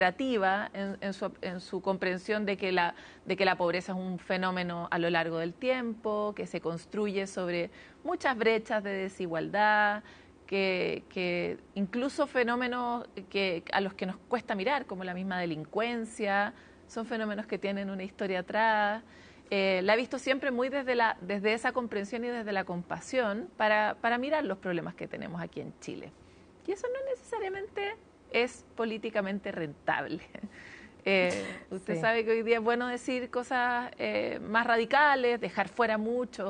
en su comprensión de que la pobreza es un fenómeno a lo largo del tiempo, que se construye sobre muchas brechas de desigualdad, que incluso fenómenos a los que nos cuesta mirar, como la misma delincuencia, son fenómenos que tienen una historia atrás. La he visto siempre muy desde esa comprensión y desde la compasión para mirar los problemas que tenemos aquí en Chile. Y eso no necesariamente es políticamente rentable. Usted Sí. sabe que hoy día es bueno decir cosas más radicales, dejar fuera mucho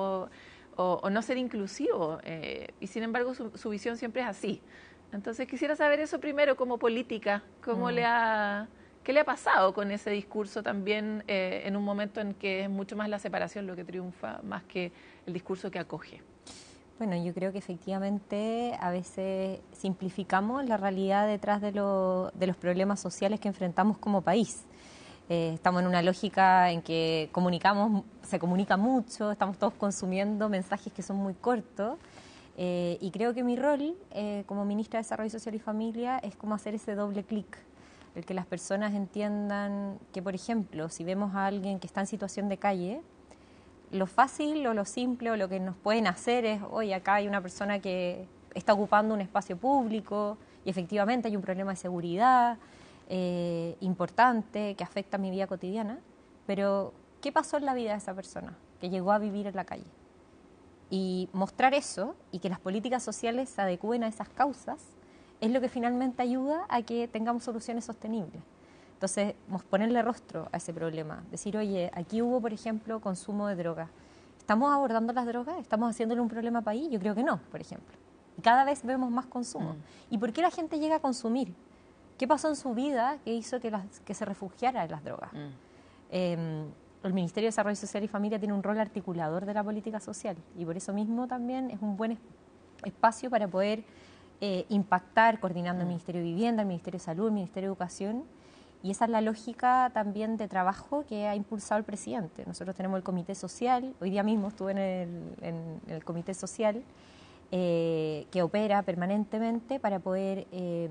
o no ser inclusivo. Y sin embargo su visión siempre es así. Entonces quisiera saber eso primero como política, ¿qué le ha pasado con ese discurso también en un momento en que es mucho más la separación lo que triunfa, más que el discurso que acoge? Bueno, yo creo que efectivamente a veces simplificamos la realidad detrás de los problemas sociales que enfrentamos como país. Estamos en una lógica en que se comunica mucho, estamos todos consumiendo mensajes que son muy cortos. Y creo que mi rol como ministra de Desarrollo Social y Familia es como hacer ese doble clic, el que las personas entiendan que, por ejemplo, si vemos a alguien que está en situación de calle, lo fácil o lo simple o lo que nos pueden hacer es, oye, acá hay una persona que está ocupando un espacio público y efectivamente hay un problema de seguridad importante que afecta a mi vida cotidiana, pero ¿qué pasó en la vida de esa persona que llegó a vivir en la calle? Y mostrar eso y que las políticas sociales se adecúen a esas causas es lo que finalmente ayuda a que tengamos soluciones sostenibles. Entonces, ponerle rostro a ese problema, decir, oye, aquí hubo, por ejemplo, consumo de drogas. ¿Estamos abordando las drogas? ¿Estamos haciéndole un problema al país? Yo creo que no, por ejemplo. Y cada vez vemos más consumo. ¿Y por qué la gente llega a consumir? ¿Qué pasó en su vida que hizo que se refugiara en las drogas? El Ministerio de Desarrollo Social y Familia tiene un rol articulador de la política social y por eso mismo también es un buen espacio para poder impactar coordinando el Ministerio de Vivienda, el Ministerio de Salud, el Ministerio de Educación. Y esa es la lógica también de trabajo que ha impulsado el presidente. Nosotros tenemos el comité social, hoy día mismo estuve en el comité social que opera permanentemente para poder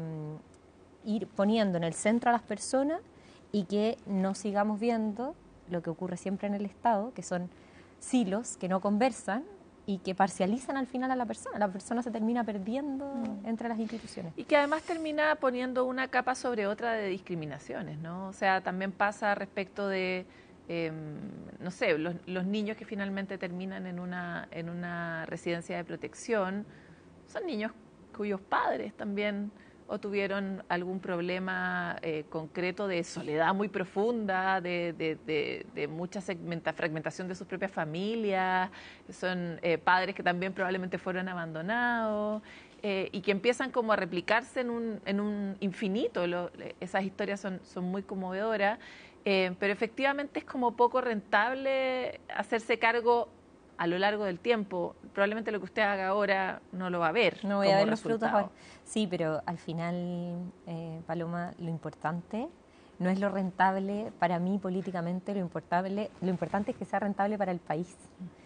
ir poniendo en el centro a las personas y que no sigamos viendo lo que ocurre siempre en el Estado, que son silos que no conversan y que parcializan al final a la persona. La persona se termina perdiendo entre las instituciones. Y que además termina poniendo una capa sobre otra de discriminaciones, ¿no? O sea, también pasa respecto de, no sé, los niños que finalmente terminan en una residencia de protección, son niños cuyos padres también o tuvieron algún problema concreto de soledad muy profunda, de mucha fragmentación de sus propias familias, son padres que también probablemente fueron abandonados y que empiezan como a replicarse en un infinito. Esas historias son muy conmovedoras, pero efectivamente es como poco rentable hacerse cargo a lo largo del tiempo. Probablemente lo que usted haga ahora no lo va a ver No voy a como ver los frutos resultado. ahora. Sí, pero al final, Paloma, lo importante no es lo rentable para mí políticamente, lo importante es que sea rentable para el país.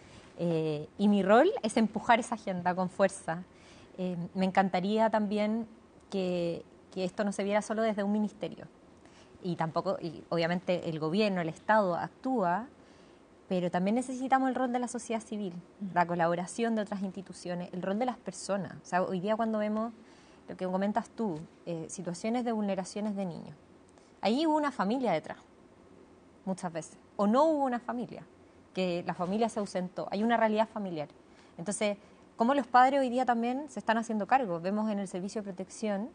Y mi rol es empujar esa agenda con fuerza. Me encantaría también que esto no se viera solo desde un ministerio. Y tampoco, y obviamente el gobierno, el Estado actúa, pero también necesitamos el rol de la sociedad civil, la colaboración de otras instituciones, el rol de las personas. O sea, hoy día cuando vemos lo que comentas tú, situaciones de vulneraciones de niños, ahí hubo una familia detrás, muchas veces, o no hubo una familia, que la familia se ausentó, hay una realidad familiar. Entonces, ¿cómo los padres hoy día también se están haciendo cargo? Vemos en el servicio de protección,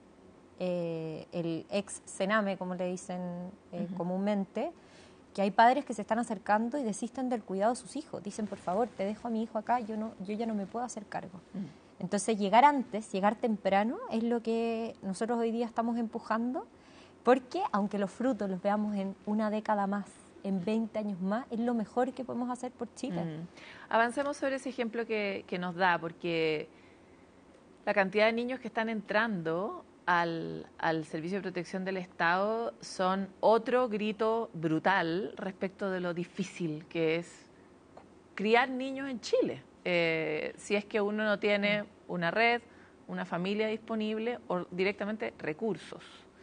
el ex Sename, como le dicen comúnmente, que hay padres que se están acercando y desisten del cuidado de sus hijos. Dicen, por favor, te dejo a mi hijo acá, yo ya no me puedo hacer cargo. Entonces, llegar antes, llegar temprano, es lo que nosotros hoy día estamos empujando, porque aunque los frutos los veamos en una década más, en 20 años más, es lo mejor que podemos hacer por Chile. Avancemos sobre ese ejemplo que nos da, porque la cantidad de niños que están entrando al Servicio de Protección del Estado son otro grito brutal respecto de lo difícil que es criar niños en Chile. Si es que uno no tiene una red, una familia disponible o directamente recursos.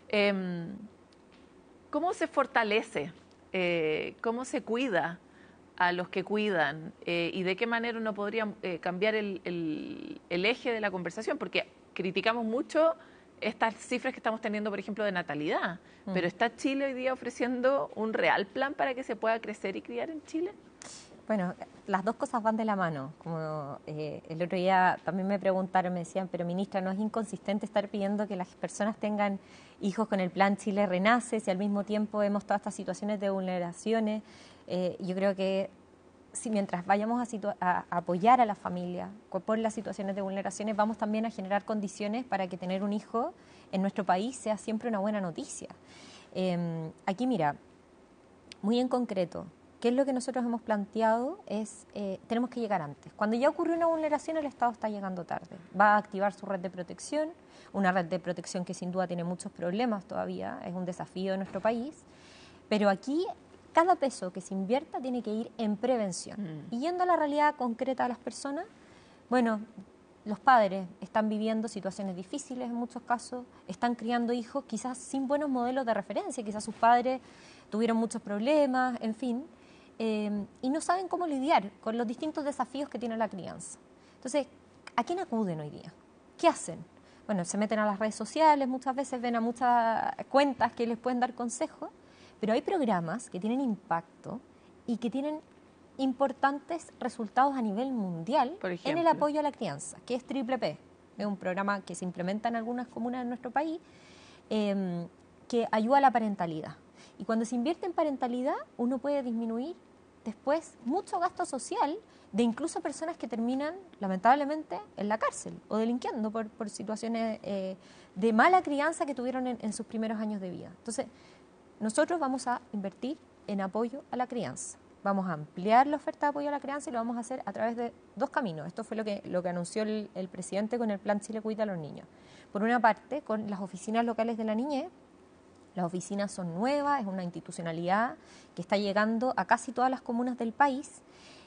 ¿Cómo se fortalece? ¿Cómo se cuida a los que cuidan? ¿Y de qué manera uno podría cambiar el eje de la conversación? Porque criticamos mucho estas cifras que estamos teniendo, por ejemplo, de natalidad. Pero ¿está Chile hoy día ofreciendo un real plan para que se pueda crecer y criar en Chile? Bueno, las dos cosas van de la mano. Como el otro día también me preguntaron, me decían, pero ministra, ¿no es inconsistente estar pidiendo que las personas tengan hijos con el plan Chile Renace si al mismo tiempo vemos todas estas situaciones de vulneraciones? Yo creo que si mientras vayamos a apoyar a la familia por las situaciones de vulneraciones, vamos también a generar condiciones para que tener un hijo en nuestro país sea siempre una buena noticia. Aquí, mira, muy en concreto, ¿qué es lo que nosotros hemos planteado? Tenemos que llegar antes. Cuando ya ocurrió una vulneración, el Estado está llegando tarde. Va a activar su red de protección, una red de protección que sin duda tiene muchos problemas todavía, es un desafío de nuestro país, pero aquí cada peso que se invierta tiene que ir en prevención. Y yendo a la realidad concreta de las personas, bueno, los padres están viviendo situaciones difíciles en muchos casos, están criando hijos quizás sin buenos modelos de referencia, quizás sus padres tuvieron muchos problemas, en fin, y no saben cómo lidiar con los distintos desafíos que tiene la crianza. Entonces, ¿a quién acuden hoy día? ¿Qué hacen? Bueno, se meten a las redes sociales, muchas veces ven a muchas cuentas que les pueden dar consejos, pero hay programas que tienen impacto y que tienen importantes resultados a nivel mundial en el apoyo a la crianza, que es Triple P. Es un programa que se implementa en algunas comunas de nuestro país que ayuda a la parentalidad. Y cuando se invierte en parentalidad, uno puede disminuir después mucho gasto social de incluso personas que terminan, lamentablemente, en la cárcel o delinquiendo por situaciones de mala crianza que tuvieron en sus primeros años de vida. Entonces, nosotros vamos a invertir en apoyo a la crianza. Vamos a ampliar la oferta de apoyo a la crianza y lo vamos a hacer a través de dos caminos. Esto fue lo que anunció el presidente con el Plan Chile Cuida a los Niños. Por una parte, con las oficinas locales de la niñez. Las oficinas son nuevas, es una institucionalidad que está llegando a casi todas las comunas del país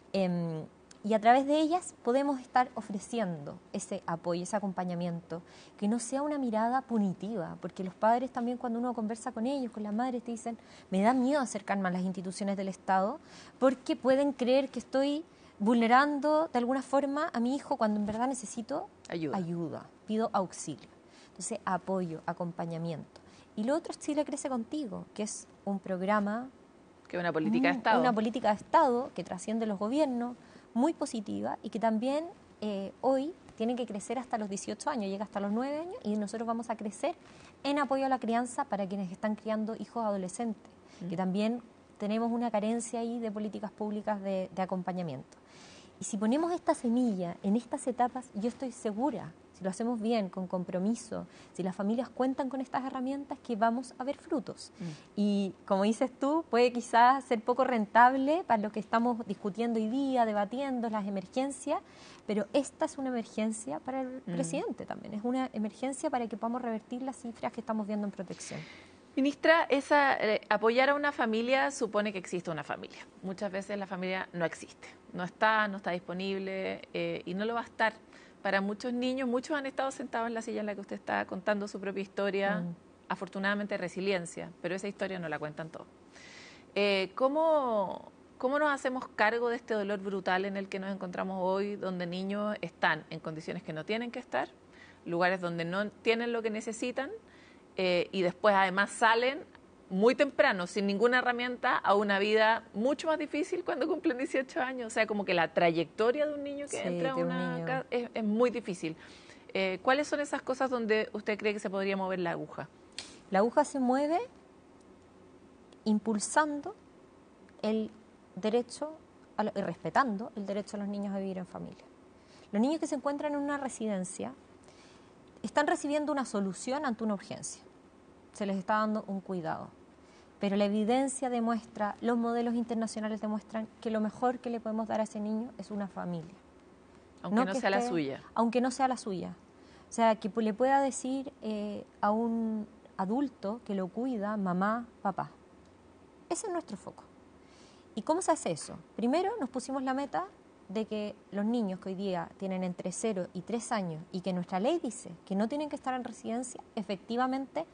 y a través de ellas podemos estar ofreciendo ese apoyo, ese acompañamiento, que no sea una mirada punitiva, porque los padres también cuando uno conversa con ellos, con las madres, te dicen, me da miedo acercarme a las instituciones del Estado porque pueden creer que estoy vulnerando de alguna forma a mi hijo cuando en verdad necesito ayuda, pido auxilio. Entonces, apoyo, acompañamiento. Y lo otro es Chile Crece Contigo, que es un programa... Que es una política de Estado. Una política de Estado que trasciende los gobiernos, muy positiva y que también hoy tiene que crecer hasta los 18 años, llega hasta los 9 años y nosotros vamos a crecer en apoyo a la crianza para quienes están criando hijos adolescentes, que también tenemos una carencia ahí de políticas públicas de acompañamiento. Y si ponemos esta semilla en estas etapas, yo estoy segura, si lo hacemos bien, con compromiso, si las familias cuentan con estas herramientas, que vamos a ver frutos. Y como dices tú, puede quizás ser poco rentable para lo que estamos discutiendo hoy día, debatiendo las emergencias, pero esta es una emergencia para el presidente también, es una emergencia para que podamos revertir las cifras que estamos viendo en protección. Ministra, apoyar a una familia supone que existe una familia. Muchas veces la familia no existe, no está disponible y no lo va a estar. Para muchos niños, muchos han estado sentados en la silla en la que usted está contando su propia historia, afortunadamente resiliencia, pero esa historia no la cuentan todos. ¿Cómo nos hacemos cargo de este dolor brutal en el que nos encontramos hoy, donde niños están en condiciones que no tienen que estar, lugares donde no tienen lo que necesitan, y después además salen muy temprano, sin ninguna herramienta, a una vida mucho más difícil cuando cumplen 18 años? O sea, como que la trayectoria de un niño que entra a una casa es muy difícil. ¿Cuáles son esas cosas donde usted cree que se podría mover la aguja? La aguja se mueve impulsando el derecho y respetando el derecho de los niños a vivir en familia. Los niños que se encuentran en una residencia están recibiendo una solución ante una urgencia. Se les está dando un cuidado. Pero la evidencia demuestra, los modelos internacionales demuestran que lo mejor que le podemos dar a ese niño es una familia. Aunque no sea la suya. Aunque no sea la suya. O sea, que le pueda decir a un adulto que lo cuida, mamá, papá. Ese es nuestro foco. ¿Y cómo se hace eso? Primero nos pusimos la meta de que los niños que hoy día tienen entre 0 y 3 años y que nuestra ley dice que no tienen que estar en residencia, efectivamente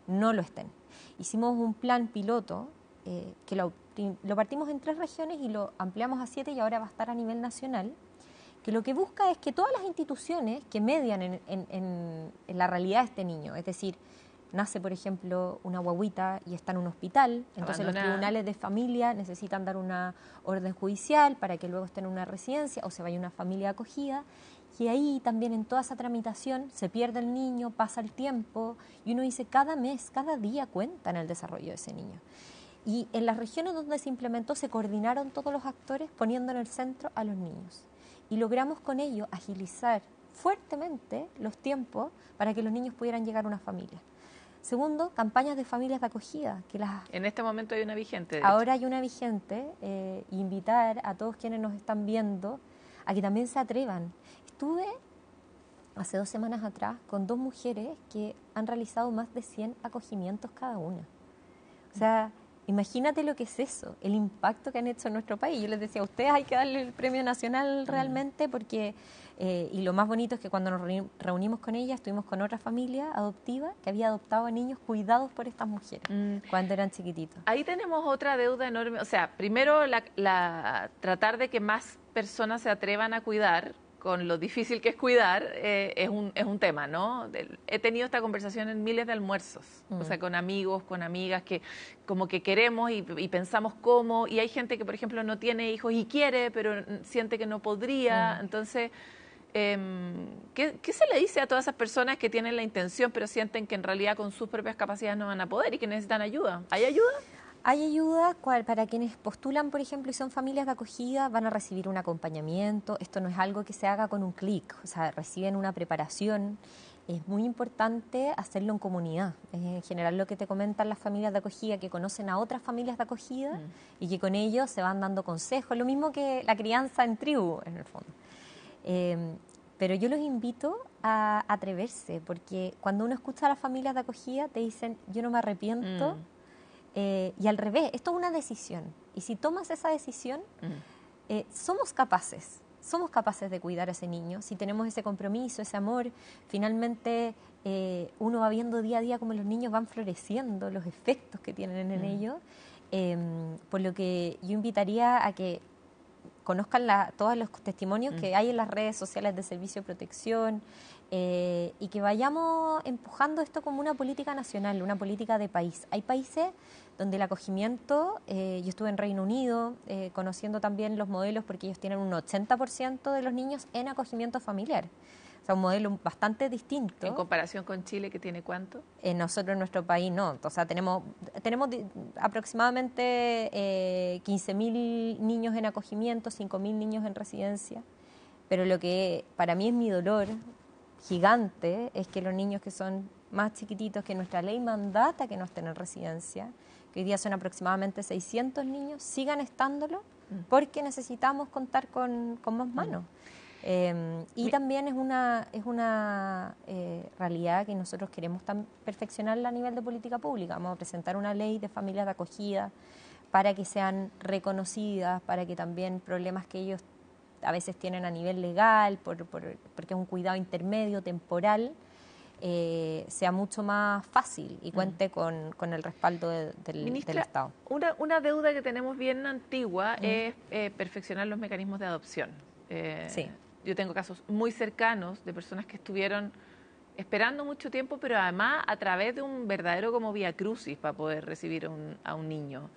no lo estén. Hicimos un plan piloto que lo partimos en 3 regiones y lo ampliamos a 7 y ahora va a estar a nivel nacional, que lo que busca es que todas las instituciones que median en la realidad de este niño, es decir, nace, por ejemplo, una guagüita y está en un hospital, entonces los tribunales de familia necesitan dar una orden judicial para que luego esté en una residencia o se vaya a una familia acogida, y ahí también en toda esa tramitación se pierde el niño, pasa el tiempo, y uno dice cada mes, cada día cuenta en el desarrollo de ese niño. Y en las regiones donde se implementó se coordinaron todos los actores poniendo en el centro a los niños. Y logramos con ello agilizar fuertemente los tiempos para que los niños pudieran llegar a una familia. Segundo, campañas de familias de acogida. En este momento hay una vigente. Ahora hay una vigente. Invitar a todos quienes nos están viendo a que también se atrevan. Estuve hace 2 semanas atrás con 2 mujeres que han realizado más de 100 acogimientos cada una. O sea, imagínate lo que es eso, el impacto que han hecho en nuestro país. Yo les decía, a ustedes hay que darle el premio nacional realmente porque, y lo más bonito es que cuando nos reunimos con ellas, estuvimos con otra familia adoptiva que había adoptado a niños cuidados por estas mujeres cuando eran chiquititos. Ahí tenemos otra deuda enorme. O sea, primero tratar de que más personas se atrevan a cuidar, con lo difícil que es cuidar, es un tema, ¿no? He tenido esta conversación en miles de almuerzos, o sea, con amigos, con amigas, que como que queremos y pensamos cómo, y hay gente que, por ejemplo, no tiene hijos y quiere, pero siente que no podría. Entonces, ¿qué se le dice a todas esas personas que tienen la intención, pero sienten que en realidad con sus propias capacidades no van a poder y que necesitan ayuda? ¿Hay ayuda? Hay ayuda para quienes postulan, por ejemplo, y son familias de acogida, van a recibir un acompañamiento. Esto no es algo que se haga con un clic, o sea, reciben una preparación. Es muy importante hacerlo en comunidad. En general lo que te comentan las familias de acogida, que conocen a otras familias de acogida y que con ellos se van dando consejos. Lo mismo que la crianza en tribu, en el fondo. Pero yo los invito a atreverse, porque cuando uno escucha a las familias de acogida te dicen, yo no me arrepiento. Y al revés, esto es una decisión. Y si tomas esa decisión, somos capaces de cuidar a ese niño. Si tenemos ese compromiso, ese amor, finalmente uno va viendo día a día cómo los niños van floreciendo, los efectos que tienen en ellos. Por lo que yo invitaría a que conozcan todos los testimonios que hay en las redes sociales de Servicio de Protección, y que vayamos empujando esto como una política nacional, una política de país. Hay países donde el acogimiento, yo estuve en Reino Unido conociendo también los modelos, porque ellos tienen un 80% de los niños en acogimiento familiar. O sea, un modelo bastante distinto. ¿En comparación con Chile, que tiene cuánto? Nosotros en nuestro país no. O sea, tenemos aproximadamente 15.000 niños en acogimiento, 5.000 niños en residencia. Pero lo que para mí es mi dolor gigante es que los niños que son más chiquititos, que nuestra ley mandata que no estén en residencia, que hoy día son aproximadamente 600 niños, sigan estándolo porque necesitamos contar con más manos. Y también es una realidad que nosotros queremos perfeccionarla a nivel de política pública. Vamos a presentar una ley de familias de acogida para que sean reconocidas, para que también problemas que ellos a veces tienen a nivel legal, porque es un cuidado intermedio, temporal, sea mucho más fácil y cuente con el respaldo del Estado. Una deuda que tenemos bien antigua es perfeccionar los mecanismos de adopción. Sí. Yo tengo casos muy cercanos de personas que estuvieron esperando mucho tiempo, pero además a través de un verdadero como vía crucis para poder recibir a un niño.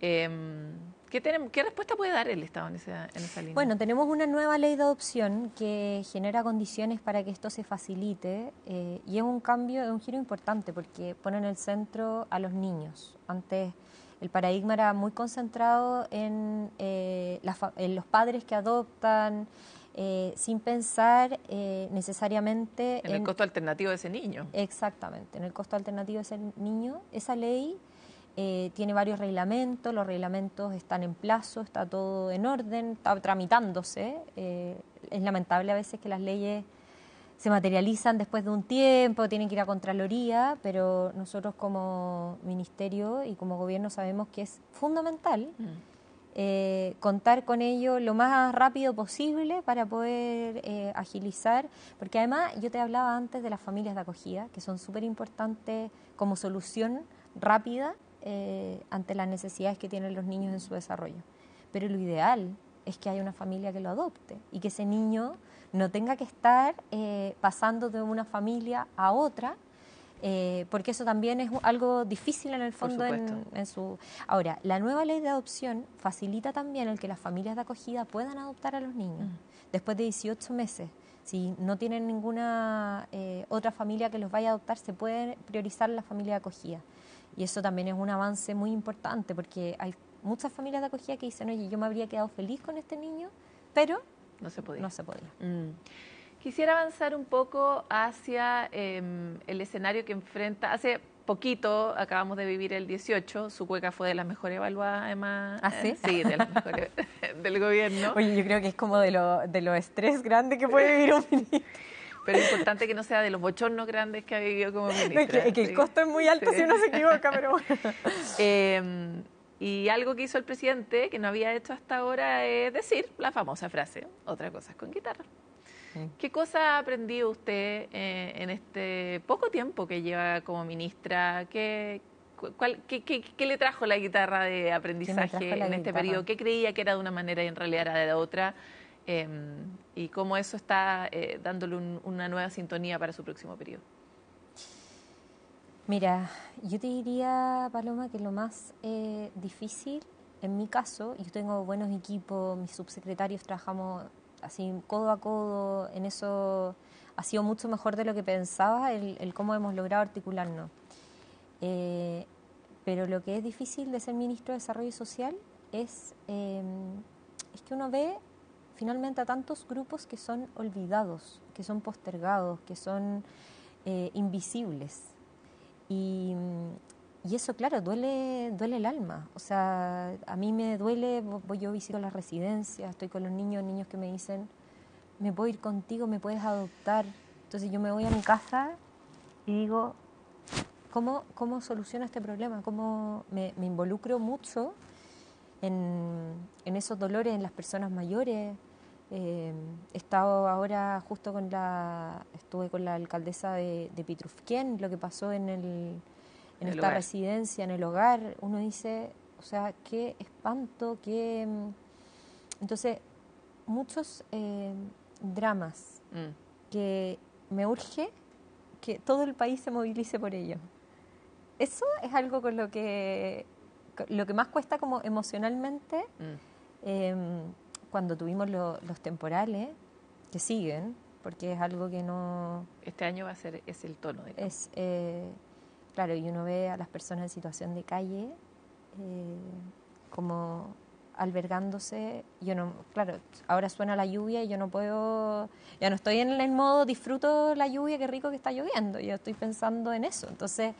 ¿Qué respuesta puede dar el Estado en esa línea? Bueno, tenemos una nueva ley de adopción que genera condiciones para que esto se facilite, y es un cambio, es un giro importante porque pone en el centro a los niños. Antes el paradigma era muy concentrado en los padres que adoptan, sin pensar necesariamente en el costo alternativo de ese niño. Exactamente, en el costo alternativo de ese niño. Esa ley tiene varios reglamentos, los reglamentos están en plazo, está todo en orden, está tramitándose. Es lamentable a veces que las leyes se materializan después de un tiempo, tienen que ir a Contraloría, pero nosotros como Ministerio y como Gobierno sabemos que es fundamental contar con ello lo más rápido posible para poder agilizar, porque además yo te hablaba antes de las familias de acogida, que son súper importantes como solución rápida ante las necesidades que tienen los niños en su desarrollo. Pero lo ideal es que haya una familia que lo adopte y que ese niño no tenga que estar pasando de una familia a otra, porque eso también es algo difícil en el fondo en su... Ahora, la nueva ley de adopción facilita también el que las familias de acogida puedan adoptar a los niños después de 18 meses. Si no tienen ninguna otra familia que los vaya a adoptar, se puede priorizar la familia de acogida. Y eso también es un avance muy importante, porque hay muchas familias de acogida que dicen, oye, yo me habría quedado feliz con este niño, pero no se podía. No se podía. Quisiera avanzar un poco hacia el escenario que enfrenta. Hace poquito acabamos de vivir el 18, su cueca fue de las mejores evaluadas, además. ¿Ah, sí? Sí, de las mejores del gobierno. Oye, yo creo que es como de los estrés grandes que puede vivir un ministro. Pero es importante que no sea de los bochornos grandes que ha vivido como ministra. Es que el costo es muy alto si uno se equivoca, pero bueno. Y algo que hizo el presidente, que no había hecho hasta ahora, es decir la famosa frase, otra cosa es con guitarra. ¿Qué cosa ha aprendido usted en este poco tiempo que lleva como ministra? ¿Qué le trajo la guitarra de aprendizaje en este periodo? ¿Qué creía que era de una manera y en realidad era de la otra? Y cómo eso está dándole una nueva sintonía para su próximo periodo. Mira, yo te diría, Paloma, que lo más difícil, en mi caso, yo tengo buenos equipos, mis subsecretarios trabajamos así codo a codo, en eso ha sido mucho mejor de lo que pensaba el cómo hemos logrado articularnos. Pero lo que es difícil de ser ministro de Desarrollo Social es que uno ve finalmente a tantos grupos que son olvidados, que son postergados, que son invisibles. Y eso, claro, duele el alma. O sea, a mí me duele, yo visito las residencias, estoy con los niños que me dicen, me puedo ir contigo, me puedes adoptar. Entonces yo me voy a mi casa y digo, ¿cómo soluciono este problema? ¿Cómo me involucro mucho en esos dolores en las personas mayores? He estado ahora justo estuve con la alcaldesa de Pitrufquén, lo que pasó en esta residencia, en el hogar. Uno dice, o sea, qué espanto, Entonces, muchos dramas que me urge que todo el país se movilice por ello. Eso es algo con lo que más cuesta como emocionalmente cuando tuvimos los temporales, que siguen, porque es algo que no... Este año es el tono. Claro, y uno ve a las personas en situación de calle como albergándose. Claro, ahora suena la lluvia y yo no puedo, ya no estoy en el modo disfruto la lluvia, qué rico que está lloviendo, yo estoy pensando en eso. Entonces,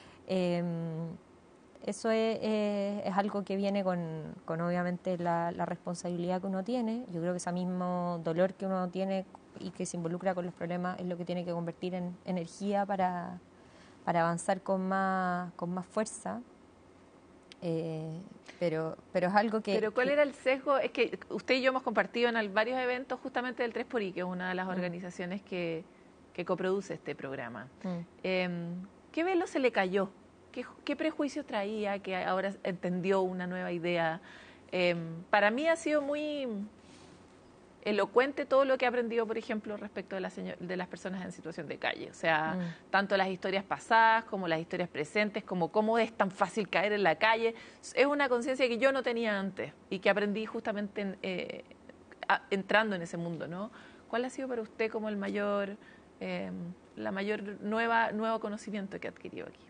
eso es algo que viene con obviamente la responsabilidad que uno tiene. Yo creo que ese mismo dolor que uno tiene y que se involucra con los problemas es lo que tiene que convertir en energía para avanzar con más fuerza. Pero es algo que... Pero ¿cuál era el sesgo? Es que usted y yo hemos compartido en varios eventos justamente del 3xI, que es una de las organizaciones que coproduce este programa. ¿Qué velo se le cayó? ¿Qué prejuicio traía que ahora entendió una nueva idea? Para mí ha sido muy elocuente todo lo que he aprendido, por ejemplo, respecto de las personas en situación de calle. O sea, tanto las historias pasadas como las historias presentes, como cómo es tan fácil caer en la calle. Es una conciencia que yo no tenía antes y que aprendí justamente entrando en ese mundo, ¿no? ¿Cuál ha sido para usted como la mayor nuevo conocimiento que ha adquirido aquí?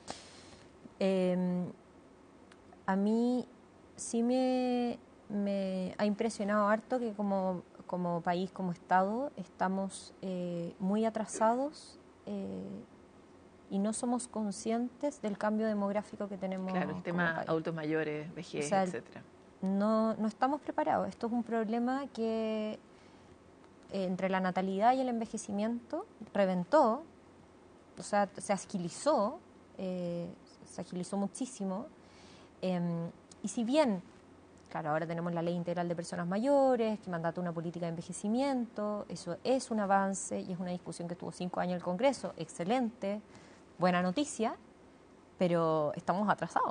A mí sí me ha impresionado harto que como país, como Estado, estamos muy atrasados y no somos conscientes del cambio demográfico que tenemos. Claro, el tema adultos mayores, vejez, etcétera. No estamos preparados. Esto es un problema que entre la natalidad y el envejecimiento reventó, o sea, se agilizó muchísimo. Y si bien Claro, ahora tenemos la Ley Integral de Personas Mayores, que mandata una política de envejecimiento. Eso es un avance y es una discusión que tuvo 5 años en el Congreso. Excelente, buena noticia, pero estamos atrasados.